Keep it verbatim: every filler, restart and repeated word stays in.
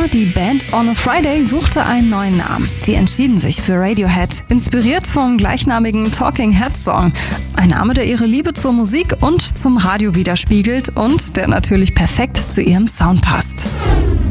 Ja, die Band On a Friday suchte einen neuen Namen. Sie entschieden sich für Radiohead, inspiriert vom gleichnamigen Talking Heads Song. Ein Name, der ihre Liebe zur Musik und zum Radio widerspiegelt und der natürlich perfekt zu ihrem Sound passt.